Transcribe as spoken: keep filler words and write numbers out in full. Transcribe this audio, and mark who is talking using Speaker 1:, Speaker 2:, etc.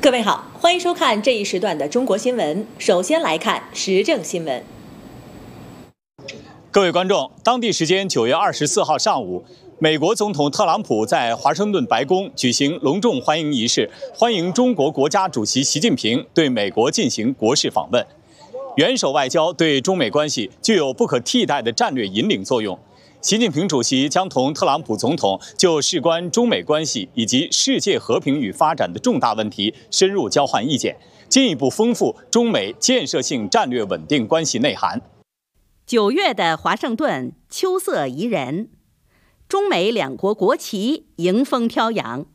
Speaker 1: 各位好，欢迎收看这一时段的中国新闻。首先来看时政新闻。
Speaker 2: 各位观众，当地时间九月二十四号上午，美国总统特朗普在华盛顿白宫举行隆重欢迎仪式，欢迎中国国家主席习近平对美国进行国事访问。元首外交对中美关系具有不可替代的战略引领作用。习近平主席将同特朗普总统就事关中美关系以及世界和平与发展的重大问题深入交换意见，进一步丰富中美建设性战略稳定关系内涵。
Speaker 3: 九月的华盛顿秋色宜人，中美两国国旗迎风飘扬。